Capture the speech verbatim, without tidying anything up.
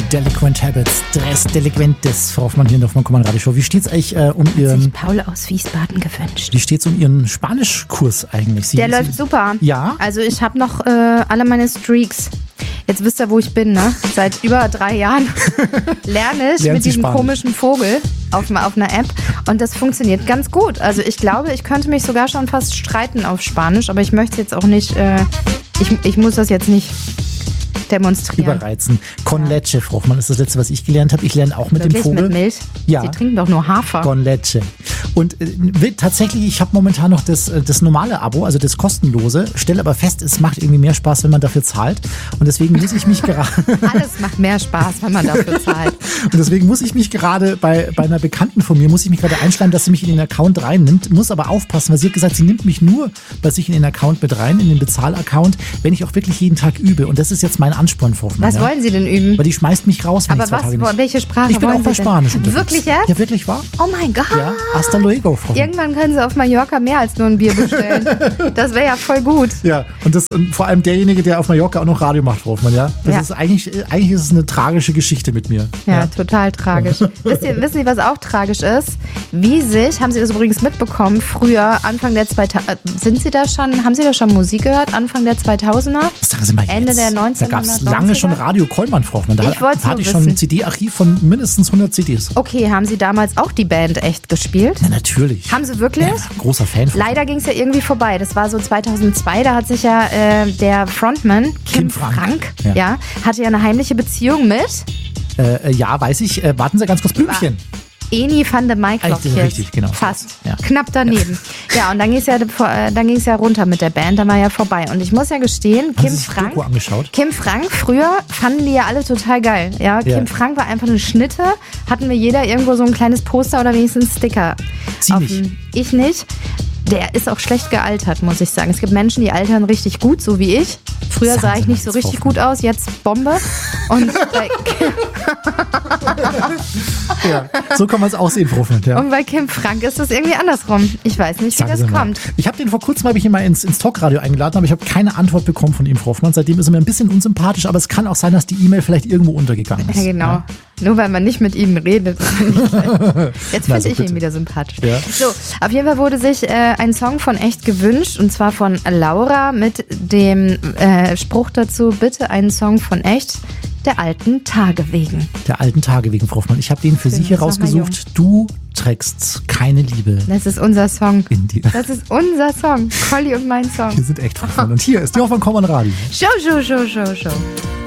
Delinquent Habits, Stress Delinquentes, Frau Hoffmann hier in der Hoffmann-Kommand-Radio-Show. Wie steht's eigentlich äh, um Ihren... Sich Paul aus Wiesbaden gewünscht. Wie steht's um Ihren Spanischkurs eigentlich? Sie, Der Sie, läuft super. Ja? Also ich habe noch äh, alle meine Streaks. Jetzt wisst ihr, wo ich bin, ne? Seit über drei Jahren lerne ich Lernen mit Sie diesem Spanisch. komischen Vogel auf, auf einer App und das funktioniert ganz gut. Also ich glaube, ich könnte mich sogar schon fast streiten auf Spanisch, aber ich möchte jetzt auch nicht, äh, ich, ich muss das jetzt nicht demonstrieren. Überreizen. Con leche, Frau Hoffmann, ist das letzte, was ich gelernt habe. Ich lerne auch mit Wirklich, dem Vogel. mit Milch? Ja. Sie trinken doch nur Hafer. Con leche. Und äh, tatsächlich, ich habe momentan noch das, das normale Abo, also das kostenlose, stelle aber fest, es macht irgendwie mehr Spaß, wenn man dafür zahlt. Und deswegen muss ich mich gerade... Alles macht mehr Spaß, wenn man dafür zahlt. Und deswegen muss ich mich gerade bei, bei einer Bekannten von mir, muss ich mich gerade einschreiben, dass sie mich in den Account reinnimmt, muss aber aufpassen, weil sie hat gesagt, sie nimmt mich nur bei sich in den Account mit rein, in den Bezahlaccount, wenn ich auch wirklich jeden Tag übe. Und das ist jetzt mein Ansporn, Frau Hoffmann. Was ja? wollen Sie denn üben? Weil die schmeißt mich raus, wenn Aber ich zwei was, Tage nicht... welche Sprache Ich bin wollen auch bei Sie denn? Spanisch unterwegs. Wirklich jetzt? Ja, wirklich wahr? Oh mein Gott. Ja, hasta luego, Frau Hoffmann. Irgendwann können Sie auf Mallorca mehr als nur ein Bier bestellen. Das wäre ja voll gut. Ja, und, das, und vor allem derjenige, der auf Mallorca auch noch Radio macht, Frau Hoffmann, ja? Das Ja. ist eigentlich, eigentlich ist es eine tragische Geschichte mit mir. Ja, total tragisch. Wisst ihr, wissen Sie, was auch tragisch ist? Wie sich, haben Sie das übrigens mitbekommen, früher, Anfang der zweitausender, sind Sie da schon, haben Sie da schon Musik gehört, Anfang der zweitausender? Sagen Sie mal jetzt. Ende der Da gab es neunzehnhundertneunziger? lange schon Radio Kollmann, Frau Hoffmann. Da Ich wollt's hatte nur ich schon wissen. ein C D-Archiv von mindestens hundert C Ds. Okay, haben Sie damals auch die Band echt gespielt? Ja, natürlich. Haben Sie wirklich? Ja, großer Fan von Leider ging es ja irgendwie vorbei. Das war so zweitausendzwei, da hat sich ja äh, der Frontman, Kim, Kim Frank, Frank, ja. ja. hatte ja eine heimliche Beziehung mit Äh, ja, weiß ich. Äh, warten Sie ganz kurz. Blümchen. Eni van de Maiklok. Richtig, richtig, genau. Fast. Ja. Knapp daneben. Ja, und dann ging es ja, äh, dann ging's ja runter mit der Band, dann war ja vorbei. Und ich muss ja gestehen, Haben Kim Sie sich die Frank, Doku angeschaut? Kim Frank, früher fanden die ja alle total geil. Ja, Ja. Kim Frank war einfach eine Schnitte, hatten wir jeder irgendwo so ein kleines Poster oder wenigstens einen Sticker. Sie auf nicht. dem- Ich nicht. Der ist auch schlecht gealtert, muss ich sagen. Es gibt Menschen, die altern richtig gut, so wie ich. Früher Sagen sah Sie ich mal nicht so jetzt, richtig Frau gut aus, jetzt Bombe. Und bei, Ja, so kann man es auch sehen, Frau Hoffmann. Ja. und bei Kim Frank ist das irgendwie andersrum. Ich weiß nicht, wie Sagen das Sie mal. kommt. Ich habe den vor kurzem hab ich ihn mal ins, ins Talkradio eingeladen, aber ich habe keine Antwort bekommen von ihm, Frau Hoffmann. Seitdem ist er mir ein bisschen unsympathisch, aber es kann auch sein, dass die E-Mail vielleicht irgendwo untergegangen ist. Ja, genau. Ja. Nur weil man nicht mit ihm redet. Jetzt Na, finde so ich ihn bitte. wieder sympathisch. Ja. So, auf jeden Fall wurde sich äh, ein Song von Echt gewünscht, und zwar von Laura mit dem äh, Spruch dazu: Bitte einen Song von Echt, der alten Tage wegen. Der alten Tage wegen, Frau Hoffmann. Ich habe den für Sie Genau, hier ist noch mal rausgesucht. Du trägst keine Liebe Das ist unser Song. in dir. Das ist unser Song. Colli und mein Song. Wir sind echt, Frau Hoffmann. Und hier ist die Hoffmann-Kommand Radio. Show, show, show, show, show.